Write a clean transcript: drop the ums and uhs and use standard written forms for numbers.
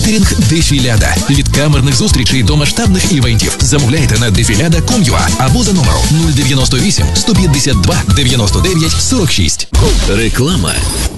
Кейтерінг Дефіляда. Від камерних зустрічей до масштабних івентів. Замовляйте на defilada.com.ua або за номером 098 152 99 46. Реклама.